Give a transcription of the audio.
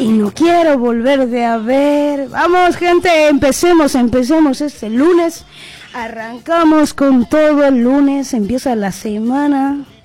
y no quiero volverte a ver. Vamos, gente, empecemos este lunes. Arrancamos con todo el lunes, empieza la semana.